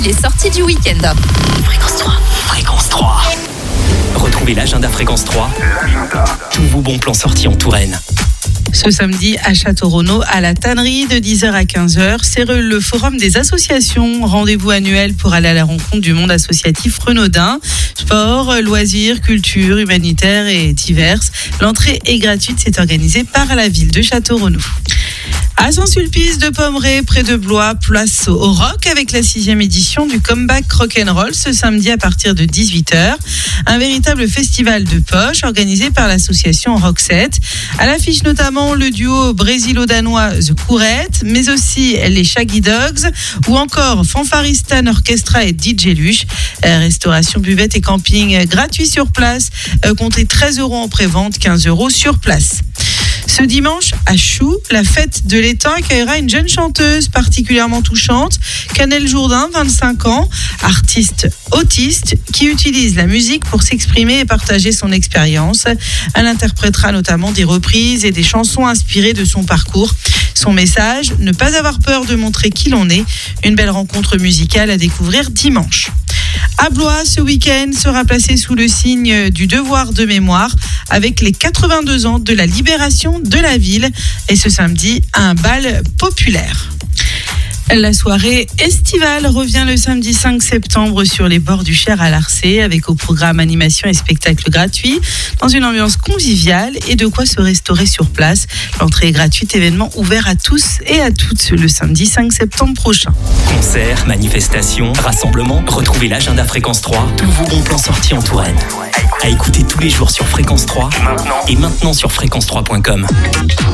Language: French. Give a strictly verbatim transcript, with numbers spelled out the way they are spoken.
Les sorties du week-end. Fréquence trois. Fréquence trois. Retrouvez l'agenda Fréquence trois. L'agenda. Tous vos bons plans sortis en Touraine. Ce samedi à Château-Renaud, à la tannerie de dix heures à quinze heures, c'est le forum des associations. Rendez-vous annuel pour aller à la rencontre du monde associatif renaudin. Sport, loisirs, culture, humanitaire et diverses. L'entrée est gratuite, c'est organisé par la ville de Château-Renaud. À Saint-Sulpice de Pommerais, près de Blois, place au rock avec la sixième édition du Comeback Rock'n'Roll ce samedi à partir de dix-huit heures. Un véritable festival de poche organisé par l'association Roxette. À l'affiche notamment le duo brésilo-danois The Courette, mais aussi les Shaggy Dogs ou encore Fanfaristan Orchestra et D J Luche. Restauration, buvette et camping gratuit sur place. Comptez treize euros en pré-vente, quinze euros sur place. Ce dimanche, à Choux, la fête de l'étang accueillera une jeune chanteuse particulièrement touchante, Canel Jourdain, vingt-cinq ans, artiste autiste qui utilise la musique pour s'exprimer et partager son expérience. Elle interprétera notamment des reprises et des chansons inspirées de son parcours. Son message, ne pas avoir peur de montrer qui l'on est. Une belle rencontre musicale à découvrir dimanche. À Blois, ce week-end sera placé sous le signe du devoir de mémoire avec les quatre-vingt-deux ans de la libération de la ville et ce samedi, un bal populaire. La soirée estivale revient le samedi cinq septembre sur les bords du Cher à Larçay avec au programme animation et spectacles gratuits dans une ambiance conviviale et de quoi se restaurer sur place. L'entrée est gratuite, événement ouvert à tous et à toutes le samedi cinq septembre prochain. Concerts, manifestations, rassemblements, retrouvez l'agenda Fréquence trois, tous vos bons plans sortis en Touraine. À écouter tous les jours sur Fréquence trois et maintenant sur fréquence trois point com.